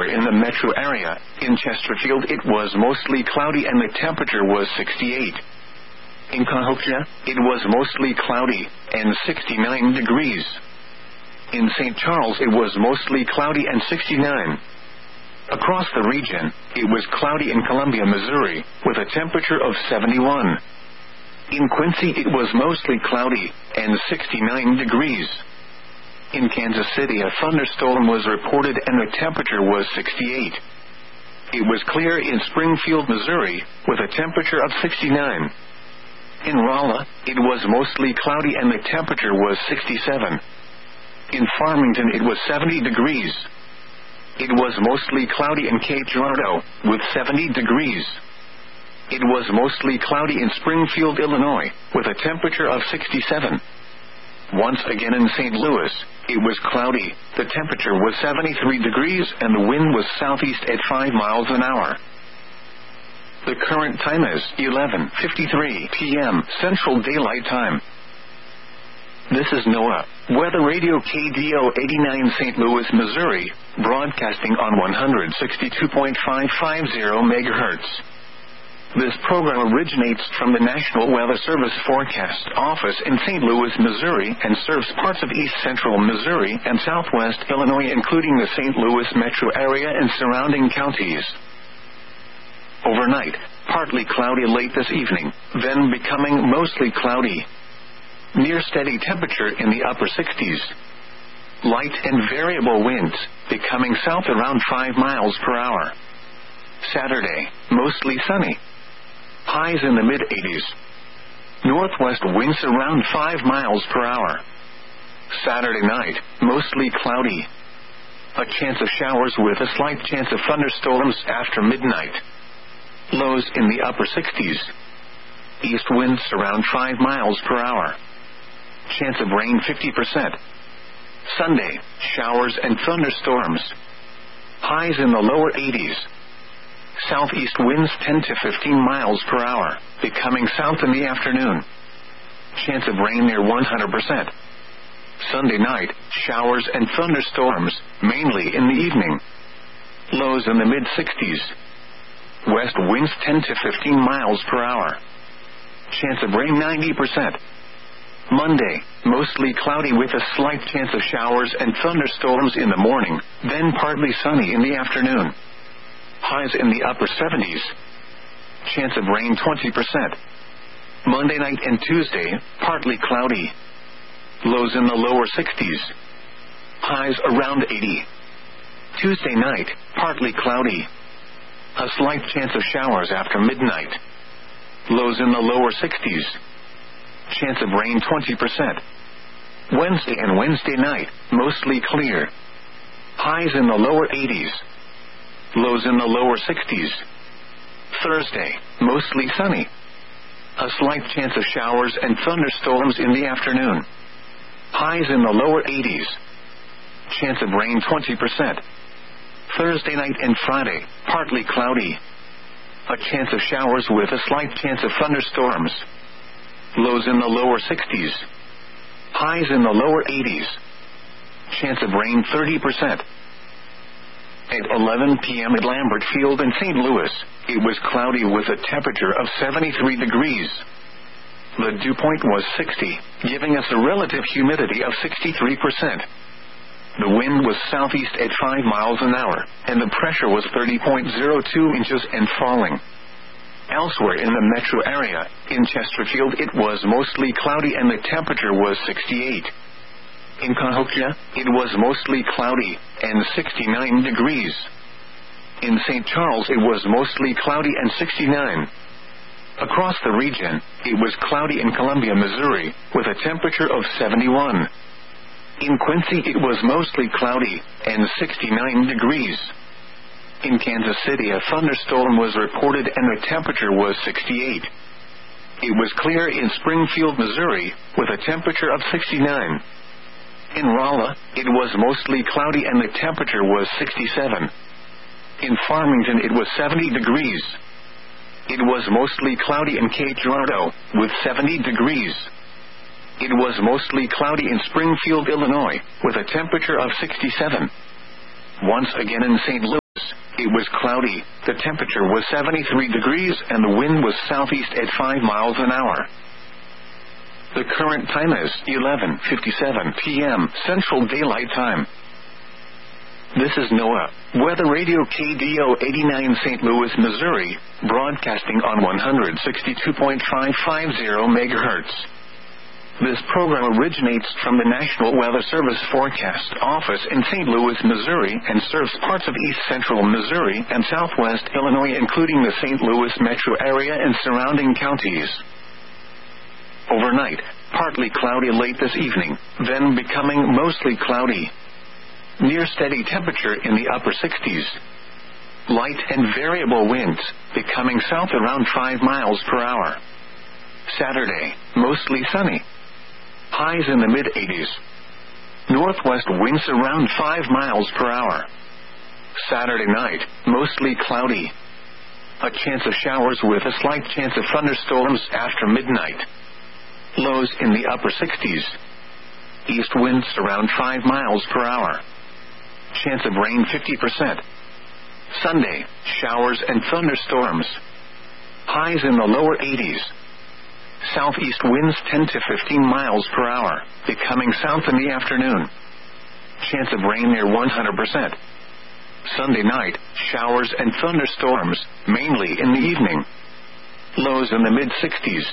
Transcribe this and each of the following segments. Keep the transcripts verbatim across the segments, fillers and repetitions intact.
In the metro area, in Chesterfield it was mostly cloudy and the temperature was sixty-eight. In Cahokia, it was mostly cloudy and sixty-nine degrees. In Saint Charles it was mostly cloudy and sixty-nine. Across the region, it was cloudy in Columbia, Missouri, with a temperature of seventy-one. In Quincy it was mostly cloudy and sixty-nine degrees. In Kansas City a thunderstorm was reported and the temperature was sixty-eight. It was clear in Springfield, Missouri, with a temperature of sixty-nine. In Rolla, it was mostly cloudy and the temperature was sixty-seven. In Farmington it was seventy degrees. It was mostly cloudy in Cape Girardeau, with seventy degrees. It was mostly cloudy in Springfield, Illinois, with a temperature of sixty-seven. Once again in Saint Louis, it was cloudy, the temperature was seventy-three degrees and the wind was southeast at five miles an hour. The current time is eleven fifty-three p m Central Daylight Time. This is NOAA Weather Radio K D O eighty-nine Saint Louis, Missouri, broadcasting on one sixty-two point five five zero megahertz. This program originates from the National Weather Service Forecast Office in Saint Louis, Missouri, and serves parts of east central Missouri and southwest Illinois, including the Saint Louis metro area and surrounding counties. Overnight, partly cloudy late this evening, then becoming mostly cloudy. Near steady temperature in the upper sixties. Light and variable winds, becoming south around five miles per hour. Saturday, mostly sunny. Highs in the mid-eighties. Northwest winds around five miles per hour. Saturday night, mostly cloudy. A chance of showers with a slight chance of thunderstorms after midnight. Lows in the upper sixties. East winds around five miles per hour. Chance of rain fifty percent. Sunday, showers and thunderstorms. Highs in the lower eighties. Southeast winds ten to fifteen miles per hour, becoming south in the afternoon. Chance of rain near one hundred percent. Sunday night, showers and thunderstorms, mainly in the evening. Lows in the mid-sixties. West winds ten to fifteen miles per hour. Chance of rain ninety percent. Monday, mostly cloudy with a slight chance of showers and thunderstorms in the morning, then partly sunny in the afternoon. Highs in the upper seventies. Chance of rain twenty percent. Monday night and Tuesday, partly cloudy. Lows in the lower sixties. Highs around eighty. Tuesday night, partly cloudy. A slight chance of showers after midnight. Lows in the lower sixties. Chance of rain twenty percent. Wednesday and Wednesday night, mostly clear. Highs in the lower eighties. Lows in the lower sixties. Thursday, mostly sunny. A slight chance of showers and thunderstorms in the afternoon. Highs in the lower eighties. Chance of rain twenty percent. Thursday night and Friday, partly cloudy. A chance of showers with a slight chance of thunderstorms. Lows in the lower sixties. Highs in the lower eighties. Chance of rain thirty percent. At eleven p m at Lambert Field in Saint Louis, it was cloudy with a temperature of seventy-three degrees. The dew point was sixty, giving us a relative humidity of sixty-three percent. The wind was southeast at five miles an hour, and the pressure was thirty point zero two inches and falling. Elsewhere in the metro area, in Chesterfield it was mostly cloudy and the temperature was sixty-eight. In Cahokia, it was mostly cloudy and sixty-nine degrees. In Saint Charles it was mostly cloudy and sixty-nine. Across the region, it was cloudy in Columbia, Missouri, with a temperature of seventy-one. In Quincy it was mostly cloudy and sixty-nine degrees. In Kansas City a thunderstorm was reported and the temperature was sixty-eight. It was clear in Springfield, Missouri, with a temperature of sixty-nine. In Rolla, it was mostly cloudy and the temperature was sixty-seven. In Farmington it was seventy degrees. It was mostly cloudy in Cape Girardeau, with seventy degrees. It was mostly cloudy in Springfield, Illinois, with a temperature of sixty-seven. Once again in Saint Louis, It was cloudy, the temperature was seventy-three degrees and the wind was southeast at five miles an hour. The current time is eleven fifty-seven p m Central Daylight Time. This is NOAA Weather Radio K D O eighty-nine Saint Louis, Missouri, broadcasting on one sixty-two point five five zero megahertz. This program originates from the National Weather Service Forecast Office in Saint Louis, Missouri, and serves parts of east central Missouri and southwest Illinois, including the Saint Louis metro area and surrounding counties. Overnight, partly cloudy late this evening, then becoming mostly cloudy. Near steady temperature in the upper sixties. Light and variable winds, becoming south around five miles per hour. Saturday, mostly sunny. Highs in the mid-eighties. Northwest winds around five miles per hour. Saturday night, mostly cloudy. A chance of showers with a slight chance of thunderstorms after midnight. Lows in the upper sixties. East winds around five miles per hour. Chance of rain fifty percent. Sunday, showers and thunderstorms. Highs in the lower eighties. Southeast winds ten to fifteen miles per hour, becoming south in the afternoon. Chance of rain near one hundred percent. Sunday night, showers and thunderstorms, mainly in the evening. Lows in the mid-sixties.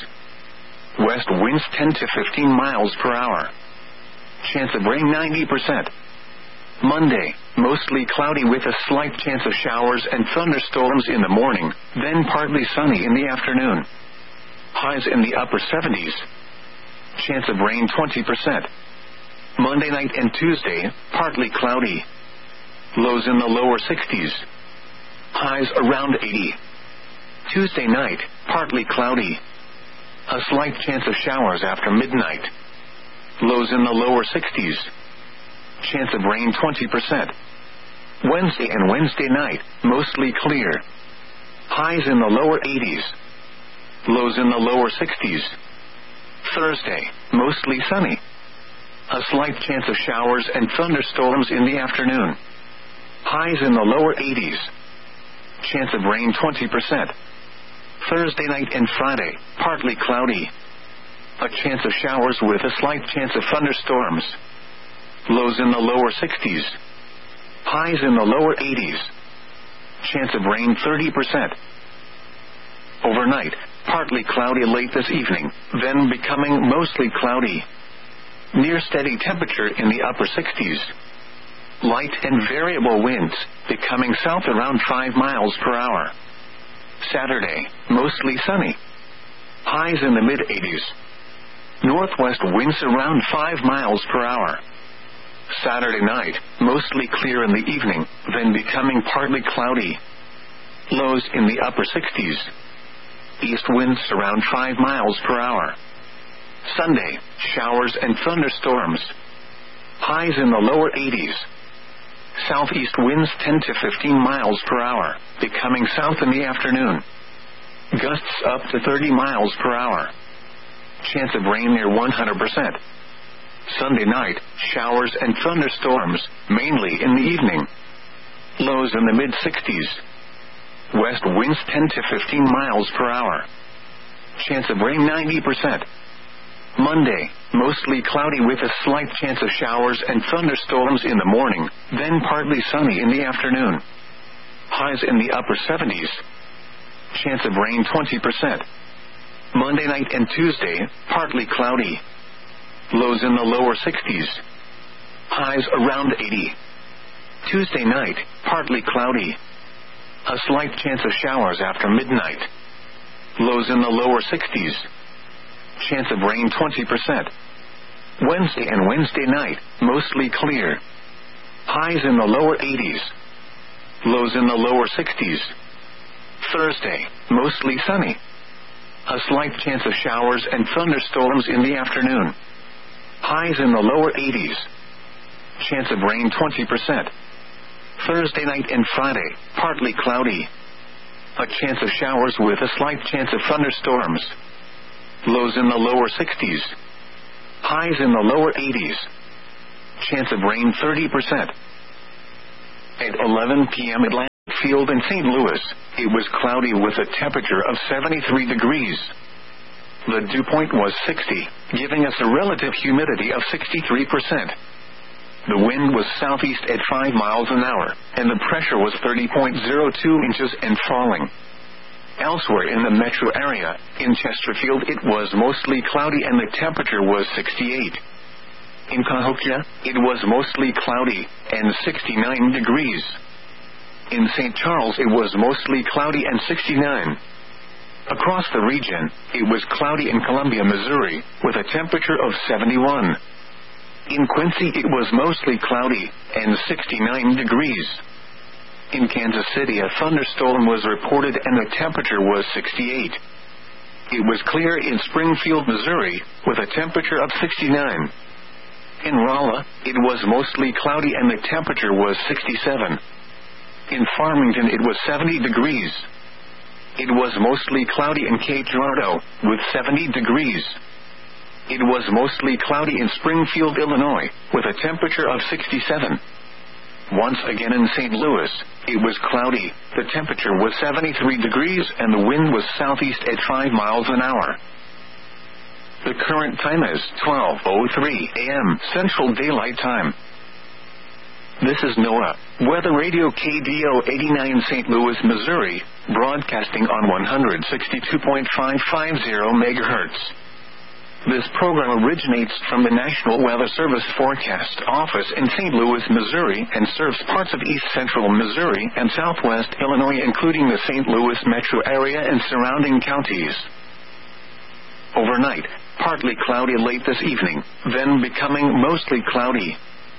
West winds ten to fifteen miles per hour. Chance of rain ninety percent. Monday, mostly cloudy with a slight chance of showers and thunderstorms in the morning, then partly sunny in the afternoon. Highs in the upper seventies. Chance of rain twenty percent. Monday night and Tuesday, partly cloudy. Lows in the lower sixties. Highs around eighty. Tuesday night, partly cloudy. A slight chance of showers after midnight. Lows in the lower sixties. Chance of rain twenty percent. Wednesday and Wednesday night, mostly clear. Highs in the lower eighties. Lows in the lower sixties. Thursday, mostly sunny. A slight chance of showers and thunderstorms in the afternoon. Highs in the lower eighties. Chance of rain twenty percent. Thursday night and Friday, partly cloudy. A chance of showers with a slight chance of thunderstorms. Lows in the lower sixties. Highs in the lower eighties. Chance of rain thirty percent. Overnight, partly cloudy late this evening, then becoming mostly cloudy. Near steady temperature in the upper sixties. Light and variable winds, becoming south around five miles per hour. Saturday, mostly sunny. Highs in the mid-eighties. Northwest winds around five miles per hour. Saturday night, mostly clear in the evening, then becoming partly cloudy. Lows in the upper sixties. East winds around five miles per hour. Sunday, showers and thunderstorms. Highs in the lower eighties. Southeast winds ten to fifteen miles per hour, becoming south in the afternoon. Gusts up to thirty miles per hour. Chance of rain near one hundred percent. Sunday night, showers and thunderstorms, mainly in the evening. Lows in the mid-sixties. West winds ten to fifteen miles per hour. Chance of rain ninety percent. Monday, mostly cloudy with a slight chance of showers and thunderstorms in the morning, then partly sunny in the afternoon. Highs in the upper seventies. Chance of rain twenty percent. Monday night and Tuesday, partly cloudy. Lows in the lower sixties. Highs around eighty. Tuesday night, partly cloudy. A slight chance of showers after midnight. Lows in the lower sixties. Chance of rain twenty percent. Wednesday and Wednesday night, mostly clear. Highs in the lower eighties. Lows in the lower sixties. Thursday, mostly sunny. A slight chance of showers and thunderstorms in the afternoon. Highs in the lower eighties. Chance of rain twenty percent. Thursday night and Friday, partly cloudy. A chance of showers with a slight chance of thunderstorms. Lows in the lower sixties. Highs in the lower eighties. Chance of rain thirty percent. At eleven p m Atlantic Field in Saint Louis, it was cloudy with a temperature of seventy-three degrees. The dew point was sixty, giving us a relative humidity of sixty-three percent. The wind was southeast at five miles an hour, and the pressure was thirty point zero two inches and falling. Elsewhere in the metro area, in Chesterfield, it was mostly cloudy and the temperature was sixty-eight. In Cahokia, it was mostly cloudy and sixty-nine degrees. In Saint Charles, it was mostly cloudy and sixty-nine. Across the region, it was cloudy in Columbia, Missouri, with a temperature of seventy-one. In Quincy, it was mostly cloudy and sixty-nine degrees. In Kansas City, a thunderstorm was reported and the temperature was sixty-eight. It was clear in Springfield, Missouri, with a temperature of sixty-nine. In Rolla, it was mostly cloudy and the temperature was sixty-seven. In Farmington, it was seventy degrees. It was mostly cloudy in Cape Girardeau, with seventy degrees. It was mostly cloudy in Springfield, Illinois, with a temperature of sixty-seven. Once again in Saint Louis, it was cloudy, the temperature was seventy-three degrees and the wind was southeast at five miles an hour. The current time is twelve oh three a.m. Central Daylight Time. This is NOAA, Weather Radio K D O eighty-nine Saint Louis, Missouri, broadcasting on one sixty-two point five five zero megahertz. This program originates from the National Weather Service Forecast Office in Saint Louis, Missouri, and serves parts of east central Missouri and southwest Illinois, including the Saint Louis metro area and surrounding counties. Overnight, partly cloudy late this evening, then becoming mostly cloudy.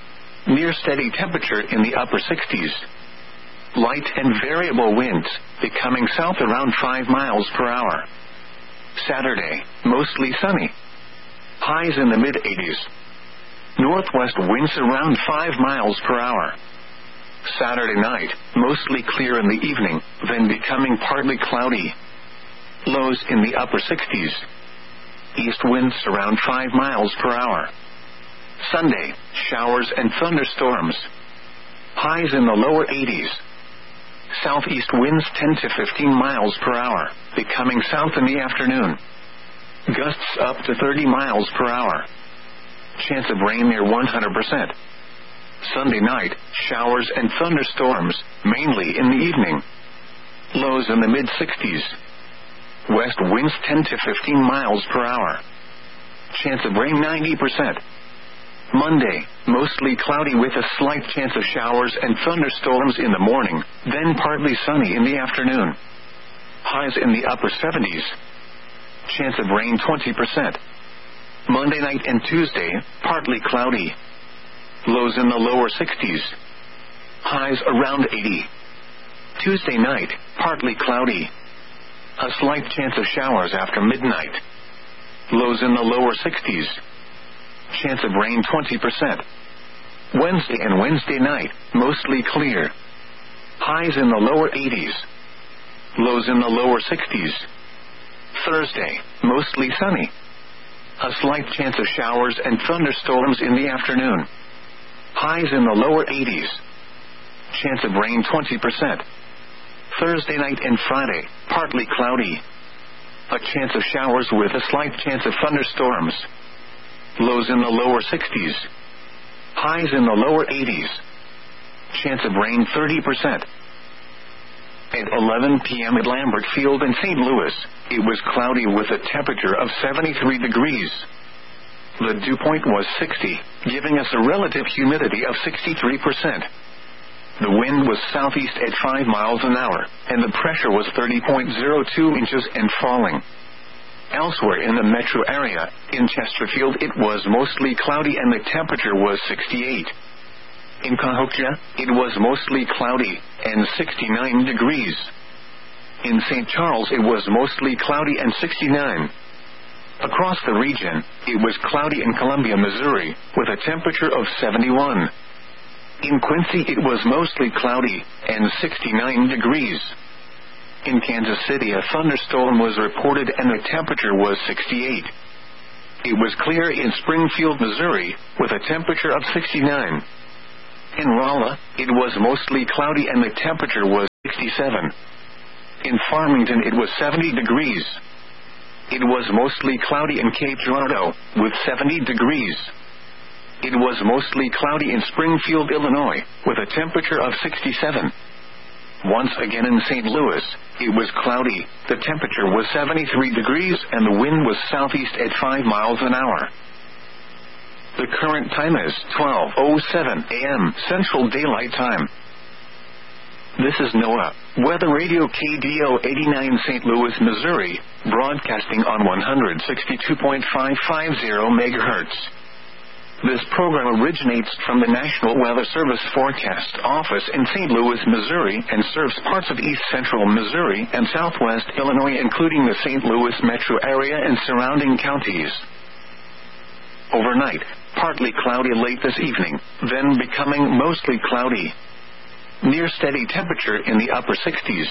Near steady temperature in the upper sixties. Light and variable winds, becoming south around five miles per hour. Saturday, mostly sunny. Highs in the mid-eighties. Northwest winds around five miles per hour. Saturday night, mostly clear in the evening, then becoming partly cloudy. Lows in the upper sixties. East winds around five miles per hour. Sunday, showers and thunderstorms. Highs in the lower eighties. Southeast winds ten to fifteen miles per hour, becoming south in the afternoon. Gusts up to thirty miles per hour. Chance of rain near one hundred percent. Sunday night, showers and thunderstorms, mainly in the evening. Lows in the mid-sixties. West winds ten to fifteen miles per hour. Chance of rain ninety percent. Monday, mostly cloudy with a slight chance of showers and thunderstorms in the morning, then partly sunny in the afternoon. Highs in the upper seventies. Chance of rain twenty percent. Monday night and Tuesday, partly cloudy. Lows in the lower sixties. Highs around eighty. Tuesday night, partly cloudy. A slight chance of showers after midnight. Lows in the lower sixties. Chance of rain twenty percent. Wednesday and Wednesday night, mostly clear. Highs in the lower eighties. Lows in the lower sixties. Thursday, mostly sunny. A slight chance of showers and thunderstorms in the afternoon. Highs in the lower eighties. Chance of rain twenty percent. Thursday night and Friday, partly cloudy. A chance of showers with a slight chance of thunderstorms. Lows in the lower sixties. Highs in the lower eighties. Chance of rain thirty percent. At eleven p.m. at Lambert Field in Saint Louis, it was cloudy with a temperature of seventy-three degrees. The dew point was sixty, giving us a relative humidity of sixty-three percent. The wind was southeast at five miles an hour, and the pressure was thirty point zero two inches and falling. Elsewhere in the metro area, in Chesterfield, it was mostly cloudy and the temperature was sixty-eight. In Cahokia, it was mostly cloudy and sixty-nine degrees. In Saint Charles, it was mostly cloudy and sixty-nine. Across the region, it was cloudy in Columbia, Missouri, with a temperature of seventy-one. In Quincy, it was mostly cloudy and sixty-nine degrees. In Kansas City, a thunderstorm was reported and the temperature was sixty-eight. It was clear in Springfield, Missouri, with a temperature of sixty-nine. In Rolla, it was mostly cloudy and the temperature was sixty-seven. In Farmington it was seventy degrees. It was mostly cloudy in Cape Girardeau, with seventy degrees. It was mostly cloudy in Springfield, Illinois, with a temperature of sixty-seven. Once again in Saint Louis, it was cloudy, the temperature was seventy-three degrees and the wind was southeast at five miles an hour. The current time is twelve oh seven a m Central Daylight Time. This is NOAA Weather Radio K D O eighty-nine Saint Louis, Missouri, broadcasting on one sixty-two point five five zero megahertz. This program originates from the National Weather Service Forecast Office in Saint Louis, Missouri, and serves parts of east central Missouri and southwest Illinois, including the Saint Louis metro area and surrounding counties. Overnight, partly cloudy late this evening, then becoming mostly cloudy. Near steady temperature in the upper sixties.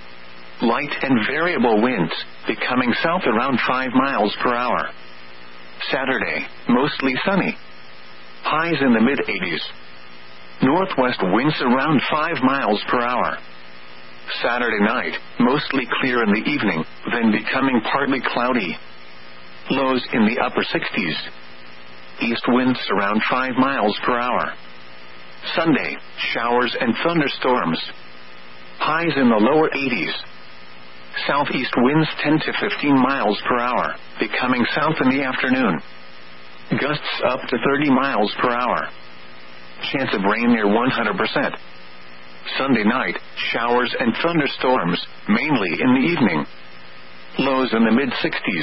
Light and variable winds, becoming south around five miles per hour. Saturday, mostly sunny. Highs in the mid-eighties. Northwest winds around five miles per hour. Saturday night, mostly clear in the evening, then becoming partly cloudy. Lows in the upper sixties. East winds around five miles per hour. Sunday, showers and thunderstorms. Highs in the lower eighties. Southeast winds ten to fifteen miles per hour, becoming south in the afternoon. Gusts up to thirty miles per hour. Chance of rain near one hundred percent. Sunday night, showers and thunderstorms, mainly in the evening. Lows in the mid-sixties.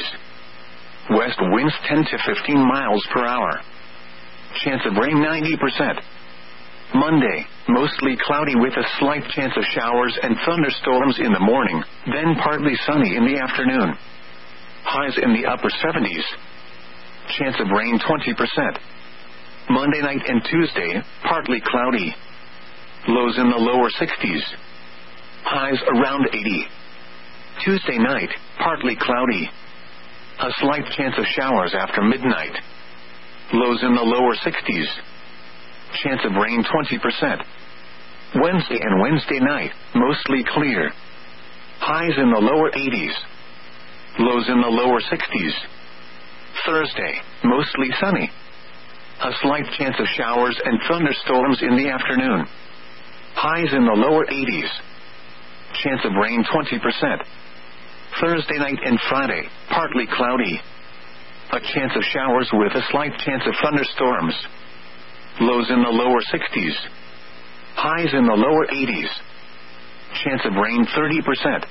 West winds ten to fifteen miles per hour. Chance of rain ninety percent. Monday, mostly cloudy with a slight chance of showers and thunderstorms in the morning, then partly sunny in the afternoon. Highs in the upper seventies. Chance of rain twenty percent. Monday night and Tuesday, partly cloudy. Lows in the lower sixties. Highs around eighty. Tuesday night, partly cloudy. A slight chance of showers after midnight. Lows in the lower sixties. Chance of rain twenty percent. Wednesday and Wednesday night, mostly clear. Highs in the lower eighties. Lows in the lower sixties. Thursday, mostly sunny. A slight chance of showers and thunderstorms in the afternoon. Highs in the lower eighties. Chance of rain twenty percent. Thursday night and Friday, partly cloudy. A chance of showers with a slight chance of thunderstorms. Lows in the lower sixties. Highs in the lower eighties. Chance of rain thirty percent.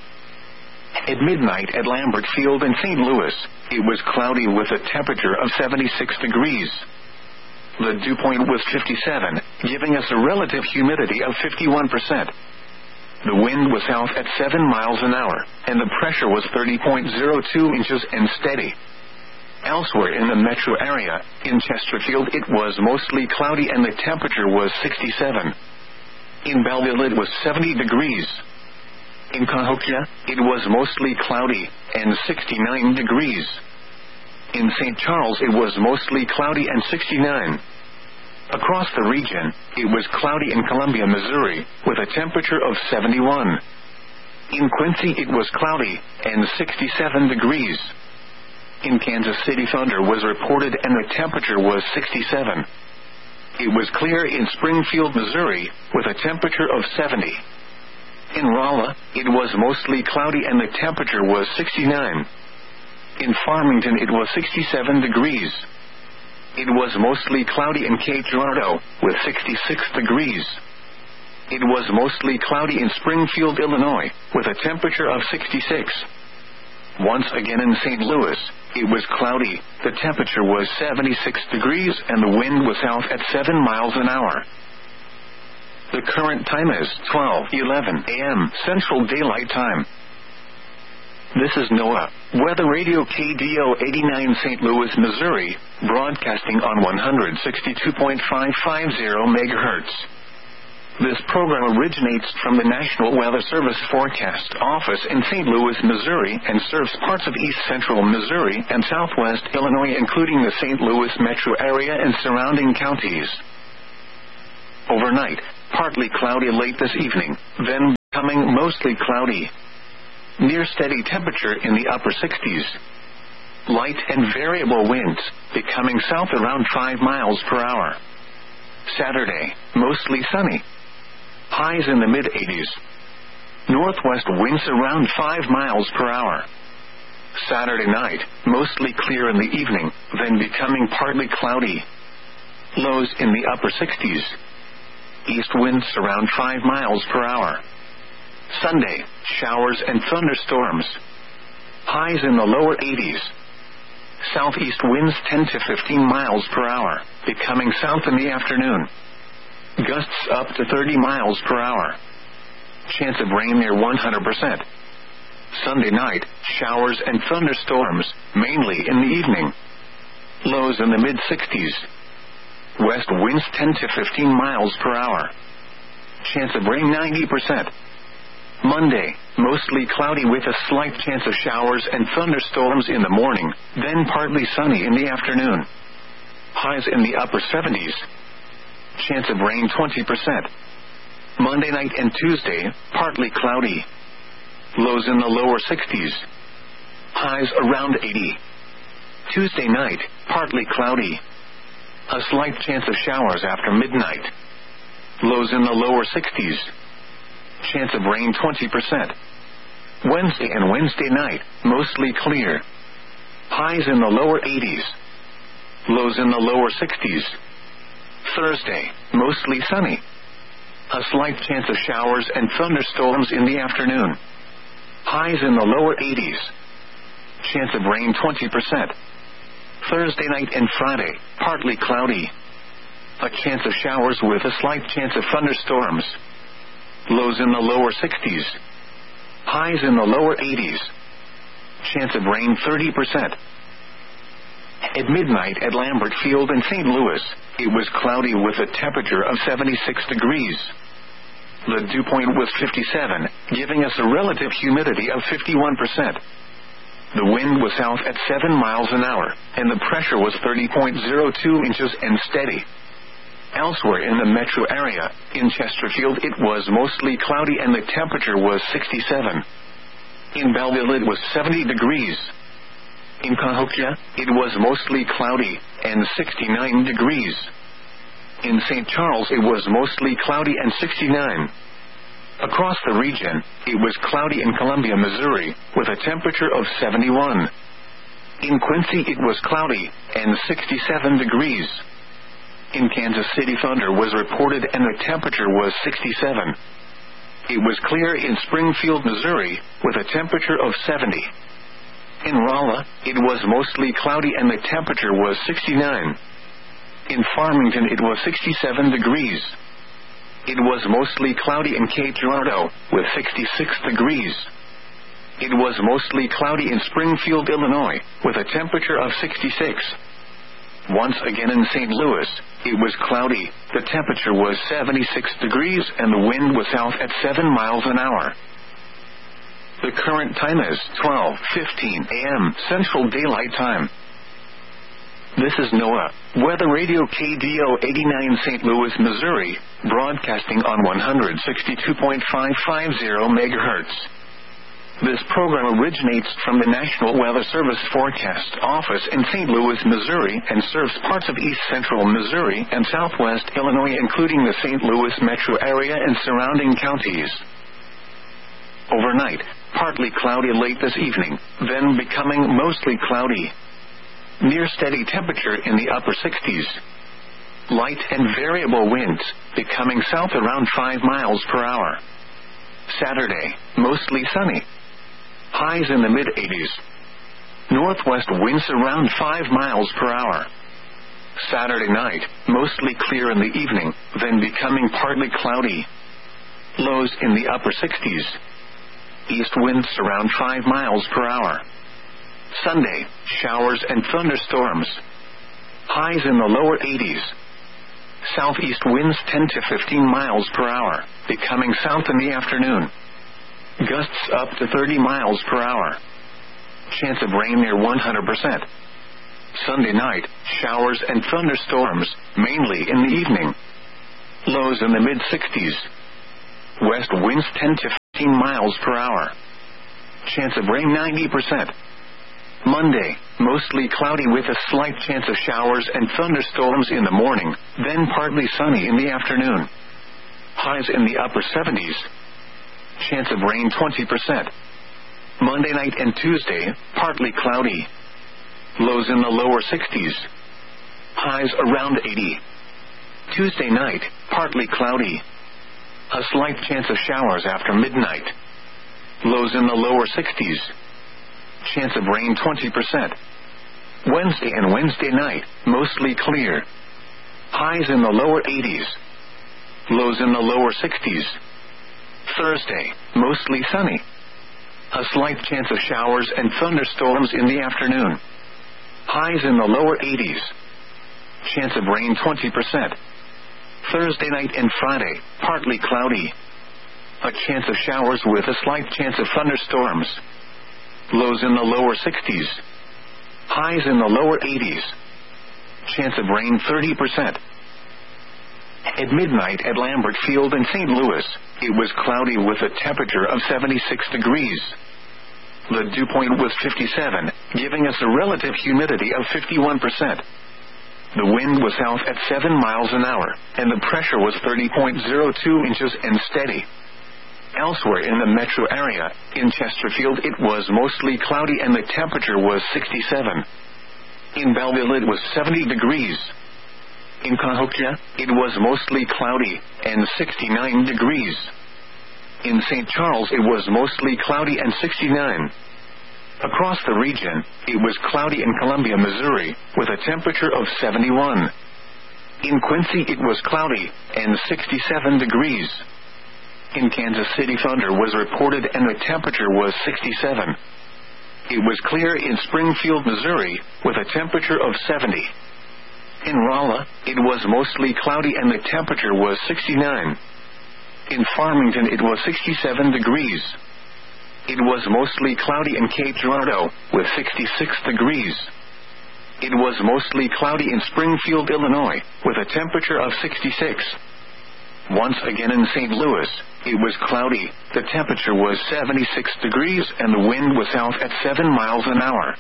At midnight at Lambert Field in Saint Louis, it was cloudy with a temperature of seventy-six degrees. The dew point was fifty-seven, giving us a relative humidity of fifty-one percent. The wind was south at seven miles an hour, and the pressure was thirty point zero two inches and steady. Elsewhere in the metro area, in Chesterfield it was mostly cloudy and the temperature was sixty-seven. In Belleville it was seventy degrees. In Cahokia, it was mostly cloudy and sixty-nine degrees. In Saint Charles it was mostly cloudy and sixty-nine. Across the region, it was cloudy in Columbia, Missouri, with a temperature of seventy-one. In Quincy it was cloudy and sixty-seven degrees. In Kansas City thunder was reported and the temperature was sixty-seven. It was clear in Springfield, Missouri, with a temperature of seventy. In Rolla, it was mostly cloudy and the temperature was sixty-nine. In Farmington it was sixty-seven degrees. It was mostly cloudy in Cape Girardeau, with sixty-six degrees. It was mostly cloudy in Springfield, Illinois, with a temperature of sixty-six. Once again in Saint Louis, it was cloudy, the temperature was seventy-six degrees and the wind was south at seven miles an hour. The current time is twelve eleven a m Central Daylight Time. This is NOAA Weather Radio K D O eighty-nine Saint Louis, Missouri, broadcasting on one sixty-two point five five zero megahertz. This program originates from the National Weather Service Forecast Office in Saint Louis, Missouri, and serves parts of east central Missouri and southwest Illinois, including the Saint Louis metro area and surrounding counties. Overnight, partly cloudy late this evening, then becoming mostly cloudy. Near steady temperature in the upper sixties. Light and variable winds, becoming south around five miles per hour. Saturday, mostly sunny. Highs in the mid-eighties. Northwest winds around five miles per hour. Saturday night, mostly clear in the evening, then becoming partly cloudy. Lows in the upper sixties. East winds around five miles per hour. Sunday, showers and thunderstorms. Highs in the lower eighties. Southeast winds ten to fifteen miles per hour, becoming south in the afternoon. Gusts up to thirty miles per hour. Chance of rain near one hundred percent. Sunday night, showers and thunderstorms, mainly in the evening. Lows in the mid-sixties. West winds ten to fifteen miles per hour. Chance of rain ninety percent. Monday, mostly cloudy with a slight chance of showers and thunderstorms in the morning, then partly sunny in the afternoon. Highs in the upper seventies. Chance of rain twenty percent. Monday night and Tuesday, partly cloudy. Lows in the lower sixties. Highs around eighty. Tuesday night, partly cloudy. A slight chance of showers after midnight. Lows in the lower sixties. Chance of rain twenty percent. Wednesday and Wednesday night, mostly clear. Highs in the lower eighties. Lows in the lower sixties. Thursday, mostly sunny. A slight chance of showers and thunderstorms in the afternoon. Highs in the lower eighties. Chance of rain twenty percent. Thursday night and Friday, partly cloudy. A chance of showers with a slight chance of thunderstorms. Lows in the lower sixties. Highs in the lower eighties. Chance of rain thirty percent. At midnight at Lambert Field in Saint Louis, it was cloudy with a temperature of seventy-six degrees. The dew point was fifty-seven, giving us a relative humidity of fifty-one percent. The wind was south at seven miles an hour, and the pressure was thirty point zero two inches and steady. Elsewhere in the metro area, in Chesterfield it was mostly cloudy and the temperature was sixty-seven. In Belleville it was seventy degrees. In Cahokia, it was mostly cloudy and sixty-nine degrees. In Saint Charles it was mostly cloudy and sixty-nine. Across the region, it was cloudy in Columbia, Missouri, with a temperature of seventy-one. In Quincy it was cloudy and sixty-seven degrees. In Kansas City thunder was reported and the temperature was sixty-seven. It was clear in Springfield, Missouri, with a temperature of seventy. In Rolla, it was mostly cloudy and the temperature was sixty-nine. In Farmington it was sixty-seven degrees. It was mostly cloudy in Cape Girardeau, with sixty-six degrees. It was mostly cloudy in Springfield, Illinois, with a temperature of sixty-six. Once again in Saint Louis, it was cloudy, the temperature was seventy-six degrees and the wind was south at seven miles an hour. The current time is twelve fifteen a m Central Daylight Time. This is NOAA, Weather Radio K D O eighty-nine Saint Louis, Missouri, broadcasting on one sixty-two point five five zero megahertz. This program originates from the National Weather Service Forecast Office in Saint Louis, Missouri, and serves parts of east central Missouri and southwest Illinois, including the Saint Louis metro area and surrounding counties. Overnight, partly cloudy late this evening, then becoming mostly cloudy. Near steady temperature in the upper sixties. Light and variable winds, becoming south around five miles per hour. Saturday, mostly sunny. Highs in the mid-eighties. Northwest winds around five miles per hour. Saturday night, mostly clear in the evening, then becoming partly cloudy. Lows in the upper sixties. East winds around five miles per hour. Sunday, showers and thunderstorms. Highs in the lower eighties. Southeast winds ten to fifteen miles per hour, becoming south in the afternoon. Gusts up to thirty miles per hour. Chance of rain near one hundred percent. Sunday night, showers and thunderstorms, mainly in the evening. Lows in the mid-sixties. West winds ten to fifteen miles per hour. Chance of rain ninety percent. Monday, mostly cloudy with a slight chance of showers and thunderstorms in the morning, then partly sunny in the afternoon. Highs in the upper seventies. Chance of rain twenty percent. Monday night and Tuesday, partly cloudy. Lows in the lower sixties. Highs around eighty. Tuesday night, partly cloudy. A slight chance of showers after midnight. Lows in the lower sixties. Chance of rain twenty percent. Wednesday and Wednesday night, mostly clear. Highs in the lower eighties. Lows in the lower sixties. Thursday, mostly sunny. A slight chance of showers and thunderstorms in the afternoon. Highs in the lower eighties. Chance of rain twenty percent. Thursday night and Friday, partly cloudy. A chance of showers with a slight chance of thunderstorms. Lows in the lower sixties. Highs in the lower eighties. Chance of rain thirty percent. At midnight at Lambert Field in Saint Louis, it was cloudy with a temperature of seventy-six degrees. The dew point was fifty-seven, giving us a relative humidity of fifty-one percent. The wind was south at seven miles an hour, and the pressure was thirty point zero two inches and steady. Elsewhere in the metro area, in Chesterfield it was mostly cloudy and the temperature was sixty-seven. In Belleville it was seventy degrees. In Cahokia, it was mostly cloudy and sixty-nine degrees. In Saint Charles it was mostly cloudy and sixty-nine. Across the region, it was cloudy in Columbia, Missouri, with a temperature of seventy-one. In Quincy it was cloudy and sixty-seven degrees. In Kansas City thunder was reported and the temperature was sixty-seven. It was clear in Springfield, Missouri, with a temperature of seventy. In Rolla, it was mostly cloudy and the temperature was sixty-nine. In Farmington it was sixty-seven degrees. It was mostly cloudy in Cape Girardeau, with sixty-six degrees. It was mostly cloudy in Springfield, Illinois, with a temperature of sixty-six. Once again in Saint Louis, it was cloudy, the temperature was seventy-six degrees and the wind was south at seven miles an hour.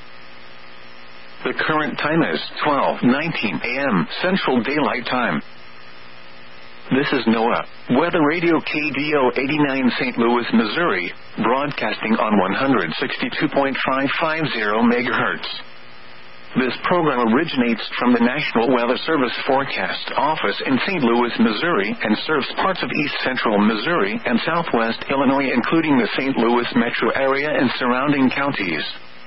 The current time is twelve nineteen a m Central Daylight Time. This is NOAA, Weather Radio K D O eighty-nine Saint Louis, Missouri, broadcasting on one sixty-two point five five zero megahertz. This program originates from the National Weather Service Forecast Office in Saint Louis, Missouri, and serves parts of east central Missouri and southwest Illinois, including the Saint Louis metro area and surrounding counties.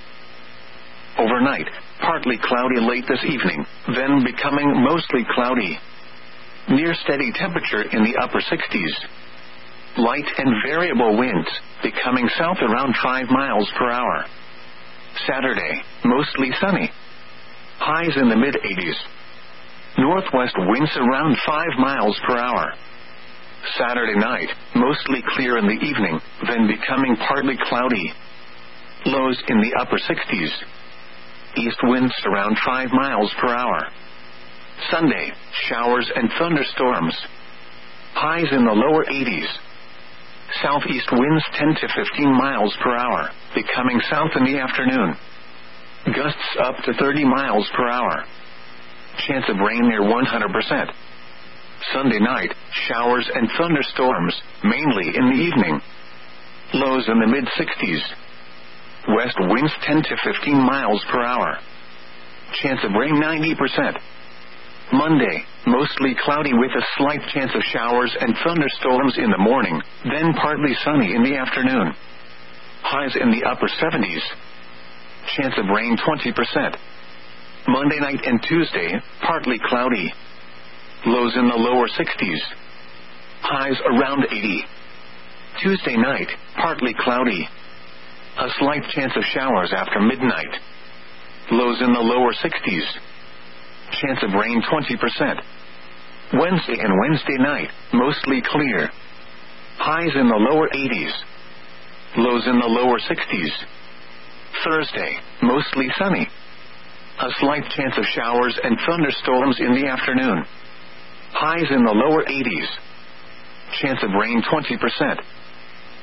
Overnight, partly cloudy late this evening, then becoming mostly cloudy. Near steady temperature in the upper sixties. Light and variable winds, becoming south around five miles per hour. Saturday, mostly sunny. Highs in the mid-eighties. Northwest winds around five miles per hour. Saturday night, mostly clear in the evening, then becoming partly cloudy. Lows in the upper sixties. East winds around five miles per hour. Sunday, showers and thunderstorms. Highs in the lower eighties. Southeast winds ten to fifteen miles per hour, becoming south in the afternoon. Gusts up to thirty miles per hour. Chance of rain near one hundred percent. Sunday night, showers and thunderstorms, mainly in the evening. Lows in the mid-sixties. West winds ten to fifteen miles per hour. Chance of rain ninety percent. Monday, mostly cloudy with a slight chance of showers and thunderstorms in the morning, then partly sunny in the afternoon. Highs in the upper seventies. Chance of rain twenty percent. Monday night and Tuesday, partly cloudy. Lows in the lower sixties. Highs around eighty. Tuesday night, partly cloudy. A slight chance of showers after midnight. Lows in the lower sixties. Chance of rain twenty percent. Wednesday and Wednesday night, mostly clear. Highs in the lower eighties. Lows in the lower sixties. Thursday, mostly sunny. A slight chance of showers and thunderstorms in the afternoon. Highs in the lower eighties. Chance of rain twenty percent.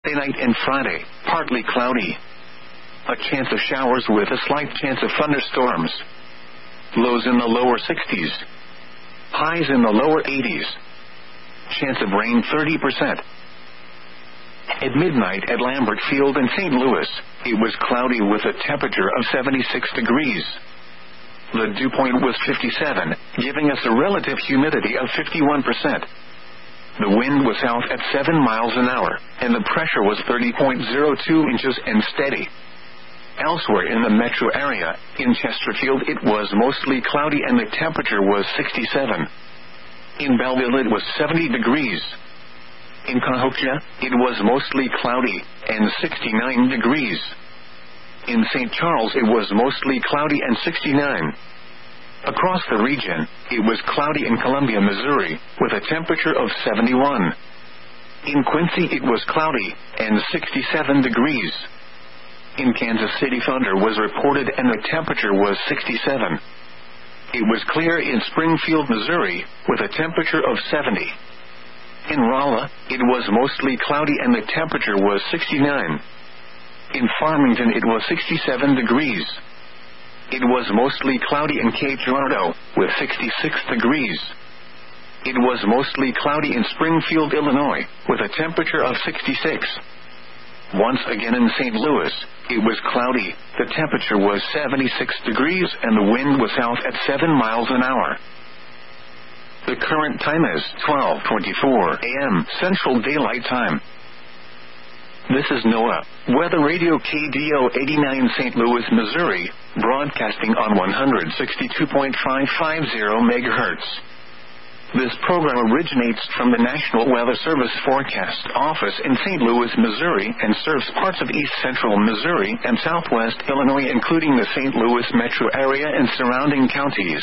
Wednesday night and Friday, partly cloudy. A chance of showers with a slight chance of thunderstorms. Lows in the lower sixties. Highs in the lower eighties. Chance of rain thirty percent. At midnight at Lambert Field in Saint Louis, it was cloudy with a temperature of seventy-six degrees. The dew point was fifty-seven, giving us a relative humidity of fifty-one percent. The wind was south at seven miles an hour, and the pressure was thirty point zero two inches and steady. Elsewhere in the metro area, in Chesterfield it was mostly cloudy and the temperature was sixty-seven. In Belleville it was seventy degrees. In Cahokia, it was mostly cloudy and sixty-nine degrees. In Saint Charles it was mostly cloudy and sixty-nine. Across the region, it was cloudy in Columbia, Missouri, with a temperature of seventy-one. In Quincy it was cloudy and sixty-seven degrees. In Kansas City thunder was reported and the temperature was sixty-seven. It was clear in Springfield, Missouri, with a temperature of seventy. In Rolla, it was mostly cloudy and the temperature was sixty-nine. In Farmington it was sixty-seven degrees. It was mostly cloudy in Cape Girardeau, with sixty-six degrees. It was mostly cloudy in Springfield, Illinois, with a temperature of sixty-six. Once again in Saint Louis, it was cloudy, the temperature was seventy-six degrees and the wind was south at seven miles an hour. The current time is twelve twenty-four a m Central Daylight Time. This is NOAA, Weather Radio K D O eighty-nine Saint Louis, Missouri, broadcasting on one sixty-two point five five zero megahertz. This program originates from the National Weather Service Forecast Office in Saint Louis, Missouri, and serves parts of east central Missouri and southwest Illinois, including the Saint Louis metro area and surrounding counties.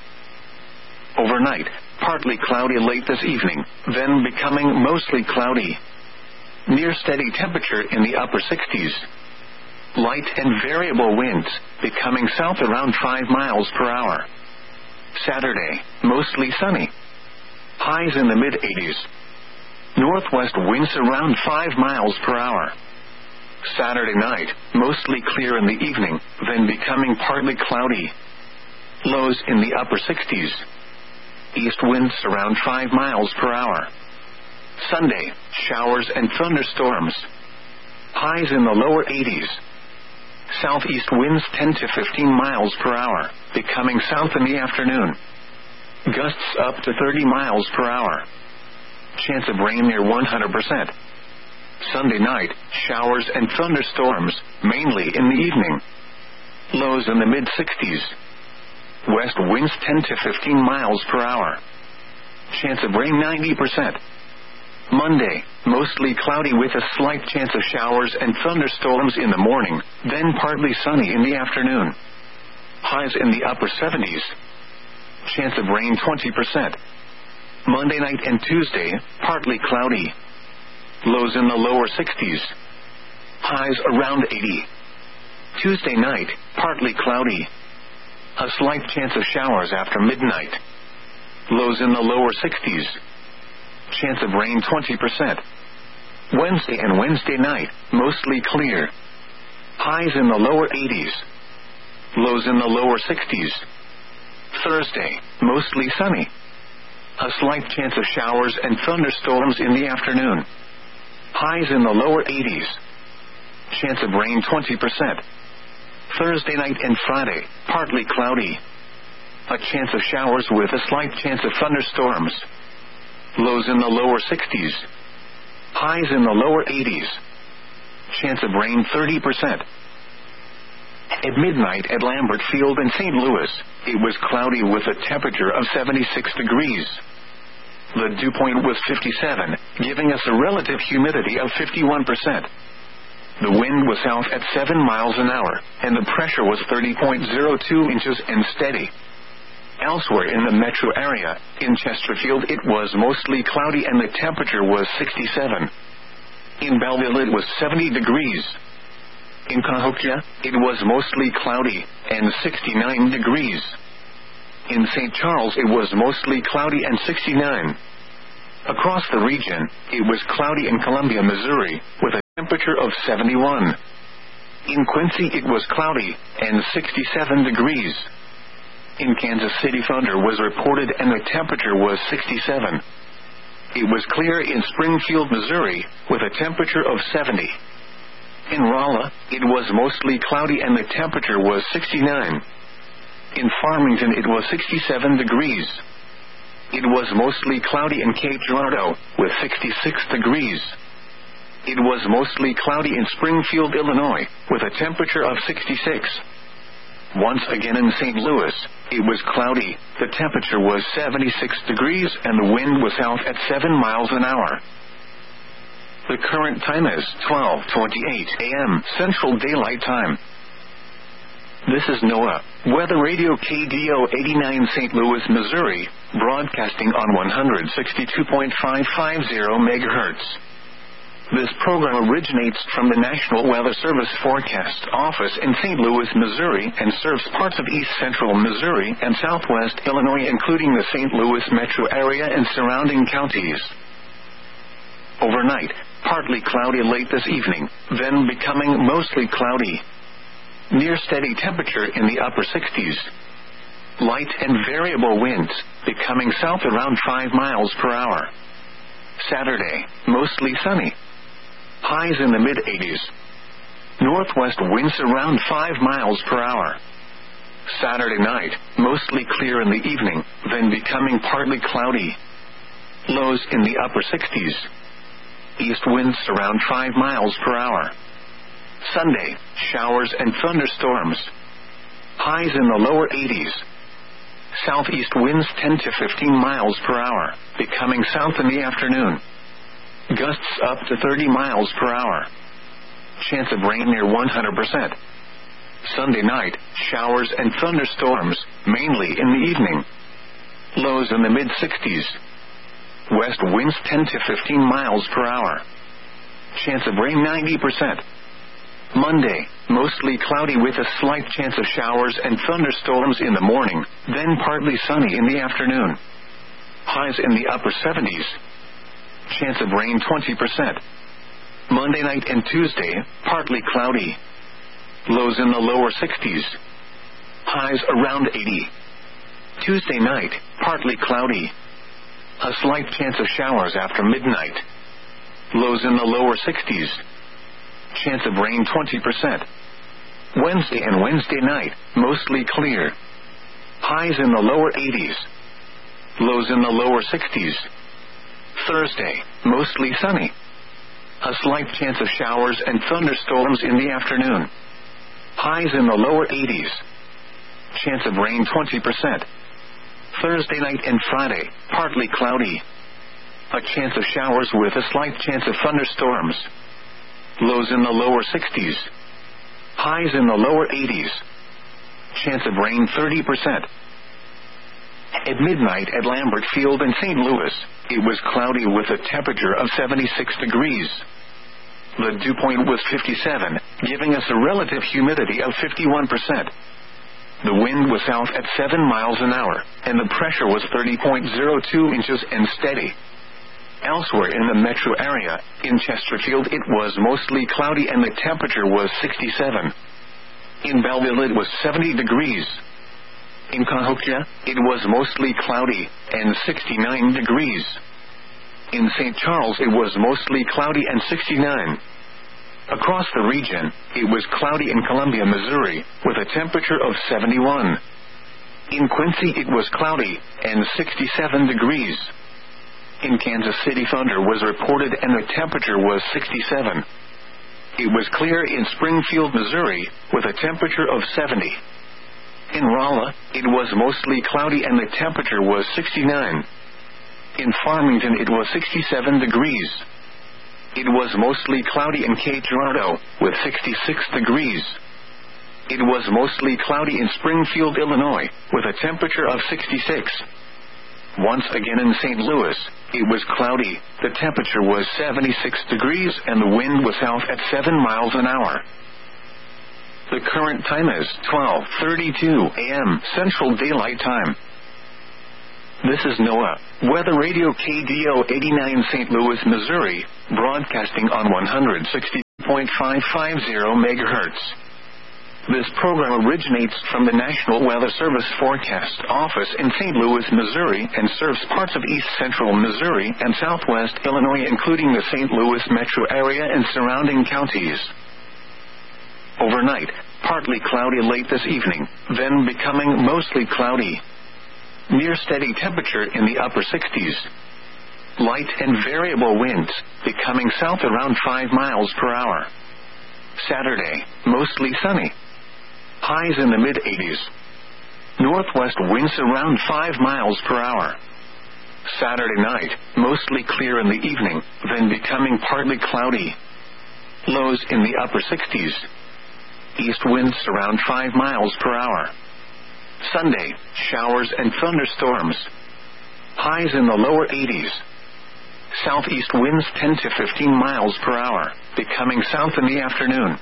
Overnight, partly cloudy late this evening, then becoming mostly cloudy. Near steady temperature in the upper sixties. Light and variable winds, becoming south around five miles per hour. Saturday, mostly sunny. Highs in the mid-eighties. Northwest winds around five miles per hour. Saturday night, mostly clear in the evening, then becoming partly cloudy. Lows in the upper sixties. East winds around five miles per hour. Sunday, showers and thunderstorms. Highs in the lower eighties. Southeast winds ten to fifteen miles per hour, becoming south in the afternoon. Gusts up to thirty miles per hour. Chance of rain near one hundred percent. Sunday night, showers and thunderstorms, mainly in the evening. Lows in the mid-sixties. West winds ten to fifteen miles per hour. Chance of rain ninety percent. Monday, mostly cloudy with a slight chance of showers and thunderstorms in the morning, then partly sunny in the afternoon. Highs in the upper seventies. Chance of rain twenty percent. Monday night and Tuesday, partly cloudy. Lows in the lower sixties. Highs around eighty. Tuesday night, partly cloudy. A slight chance of showers after midnight. Lows in the lower sixties. Chance of rain twenty percent. Wednesday and Wednesday night, mostly clear. Highs in the lower eighties. Lows in the lower sixties. Thursday, mostly sunny. A slight chance of showers and thunderstorms in the afternoon. Highs in the lower eighties. Chance of rain twenty percent. Thursday night and Friday, partly cloudy. A chance of showers with a slight chance of thunderstorms. Lows in the lower sixties. Highs in the lower eighties. Chance of rain thirty percent. At midnight at Lambert Field in Saint Louis, it was cloudy with a temperature of seventy-six degrees. The dew point was fifty-seven, giving us a relative humidity of fifty-one percent. The wind was south at seven miles an hour, and the pressure was thirty point zero two inches and steady. Elsewhere in the metro area, in Chesterfield it was mostly cloudy and the temperature was sixty-seven. In Belleville it was seventy degrees. In Cahokia, it was mostly cloudy and sixty-nine degrees. In Saint Charles it was mostly cloudy and sixty-nine. Across the region, it was cloudy in Columbia, Missouri, with a temperature of seventy-one. In Quincy it was cloudy and sixty-seven degrees. In Kansas City thunder was reported and the temperature was sixty-seven. It was clear in Springfield, Missouri, with a temperature of seventy. In Rolla, it was mostly cloudy and the temperature was sixty-nine. In Farmington it was sixty-seven degrees. It was mostly cloudy in Cape Girardeau, with sixty-six degrees. It was mostly cloudy in Springfield, Illinois, with a temperature of sixty-six. Once again in Saint Louis, it was cloudy, the temperature was seventy-six degrees and the wind was south at seven miles an hour. The current time is twelve twenty-eight a.m. Central Daylight Time. This is NOAA, Weather Radio K D O eighty-nine Saint Louis, Missouri, broadcasting on one sixty-two point five five zero megahertz. This program originates from the National Weather Service Forecast Office in Saint Louis, Missouri, and serves parts of east central Missouri and southwest Illinois, including the Saint Louis metro area and surrounding counties. Overnight, partly cloudy late this evening, then becoming mostly cloudy. Near steady temperature in the upper sixties. Light and variable winds, becoming south around five miles per hour. Saturday, mostly sunny. Highs in the mid-eighties. Northwest winds around five miles per hour. Saturday night, mostly clear in the evening, then becoming partly cloudy. Lows in the upper sixties. East winds around five miles per hour. Sunday, showers and thunderstorms. Highs in the lower eighties. Southeast winds ten to fifteen miles per hour, becoming south in the afternoon. Gusts up to thirty miles per hour. Chance of rain near one hundred percent. Sunday night, showers and thunderstorms, mainly in the evening. Lows in the mid-sixties. West winds ten to fifteen miles per hour. Chance of rain ninety percent. Monday, mostly cloudy with a slight chance of showers and thunderstorms in the morning, then partly sunny in the afternoon. Highs in the upper seventies. Chance of rain twenty percent. Monday night and Tuesday, partly cloudy. Lows in the lower sixties. Highs around eighty. Tuesday night, partly cloudy. A slight chance of showers after midnight. Lows in the lower sixties. Chance of rain twenty percent. Wednesday and Wednesday night, mostly clear. Highs in the lower eighties. Lows in the lower sixties. Thursday, mostly sunny. A slight chance of showers and thunderstorms in the afternoon. Highs in the lower eighties. Chance of rain twenty percent. Thursday night and Friday, partly cloudy. A chance of showers with a slight chance of thunderstorms. Lows in the lower sixties. Highs in the lower eighties. Chance of rain thirty percent. At midnight at Lambert Field in Saint Louis, it was cloudy with a temperature of seventy-six degrees. The dew point was fifty-seven, giving us a relative humidity of fifty-one percent. The wind was south at seven miles an hour, and the pressure was thirty point zero two inches and steady. Elsewhere in the metro area, in Chesterfield it was mostly cloudy and the temperature was sixty-seven. In Belleville it was seventy degrees. In Cahokia, it was mostly cloudy and sixty-nine degrees. In Saint Charles it was mostly cloudy and sixty-nine. Across the region, it was cloudy in Columbia, Missouri, with a temperature of seventy-one. In Quincy it was cloudy and sixty-seven degrees. In Kansas City thunder was reported and the temperature was sixty-seven. It was clear in Springfield, Missouri, with a temperature of seventy. In Rolla, it was mostly cloudy and the temperature was sixty-nine. In Farmington it was sixty-seven degrees. It was mostly cloudy in Cape Girardeau, with sixty-six degrees. It was mostly cloudy in Springfield, Illinois, with a temperature of sixty-six. Once again in Saint Louis, it was cloudy, the temperature was seventy-six degrees and the wind was south at seven miles an hour. The current time is twelve thirty-two a.m. Central Daylight Time. This is NOAA, Weather Radio K D O eighty-nine Saint Louis, Missouri, broadcasting on one sixty. point five five zero megahertz. This program originates from the National Weather Service Forecast Office in Saint Louis, Missouri, and serves parts of east central Missouri and southwest Illinois, including the Saint Louis metro area and surrounding counties. Overnight, partly cloudy late this evening, then becoming mostly cloudy. Near steady temperature in the upper sixties. Light and variable winds, becoming south around five miles per hour. Saturday, mostly sunny. Highs in the mid-eighties. Northwest winds around five miles per hour. Saturday night, mostly clear in the evening, then becoming partly cloudy. Lows in the upper sixties. East winds around five miles per hour. Sunday, showers and thunderstorms. Highs in the lower eighties. Southeast winds ten to fifteen miles per hour, becoming south in the afternoon.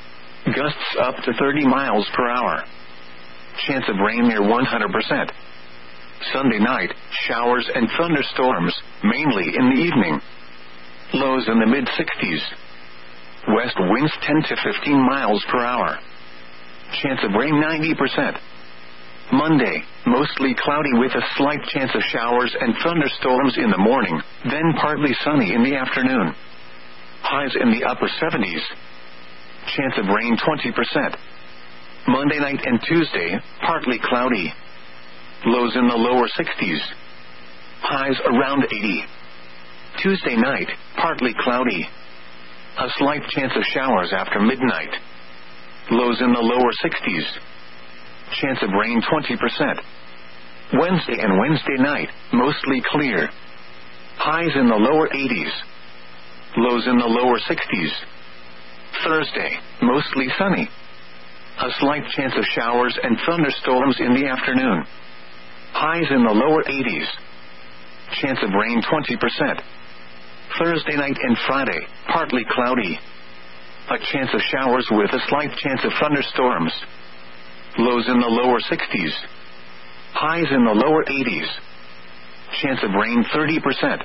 Gusts up to thirty miles per hour. Chance of rain near one hundred percent. Sunday night, showers and thunderstorms, mainly in the evening. Lows in the mid-sixties. West winds ten to fifteen miles per hour. Chance of rain ninety percent. Monday, mostly cloudy with a slight chance of showers and thunderstorms in the morning, then partly sunny in the afternoon. Highs in the upper seventies. Chance of rain twenty percent. Monday night and Tuesday, partly cloudy. Lows in the lower sixties. Highs around eighty. Tuesday night, partly cloudy. A slight chance of showers after midnight. Lows in the lower sixties. Chance of rain twenty percent. Wednesday and Wednesday night, mostly clear. Highs in the lower eighties. Lows in the lower sixties. Thursday, mostly sunny. A slight chance of showers and thunderstorms in the afternoon. Highs in the lower eighties. Chance of rain twenty percent. Thursday night and Friday, partly cloudy. A chance of showers with a slight chance of thunderstorms. Lows in the lower sixties. Highs in the lower eighties. Chance of rain thirty percent.